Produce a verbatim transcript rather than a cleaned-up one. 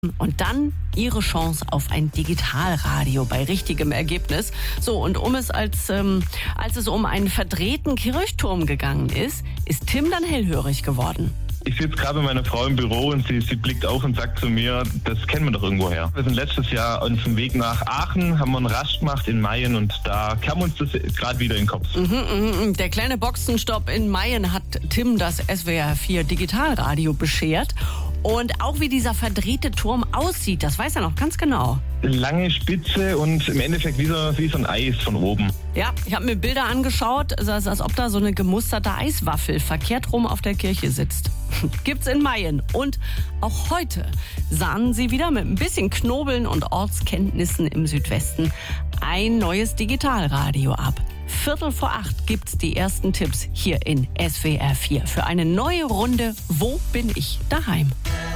Und dann ihre Chance auf ein Digitalradio bei richtigem Ergebnis. So, und um es als, ähm, als es um einen verdrehten Kirchturm gegangen ist, ist Tim dann hellhörig geworden. Ich sitze gerade bei meiner Frau im Büro und sie, sie blickt auf und sagt zu mir, das kennen wir doch irgendwo her. Wir sind letztes Jahr auf dem Weg nach Aachen, haben wir einen Rast gemacht in Mayen und da kam uns das gerade wieder in den Kopf. Mhm, mh. Der kleine Boxenstopp in Mayen hat Tim das S W R vier Digitalradio beschert. Und auch wie dieser verdrehte Turm aussieht, das weiß er noch ganz genau. Lange Spitze und im Endeffekt wie so, wie so ein Eis von oben. Ja, ich habe mir Bilder angeschaut, es ist, als ob da so eine gemusterte Eiswaffel verkehrt rum auf der Kirche sitzt. Gibt's in Mayen. Und auch heute sahen sie wieder mit ein bisschen Knobeln und Ortskenntnissen im Südwesten ein neues Digitalradio ab. Viertel vor acht gibt's die ersten Tipps hier in S W R vier für eine neue Runde Wo bin ich daheim?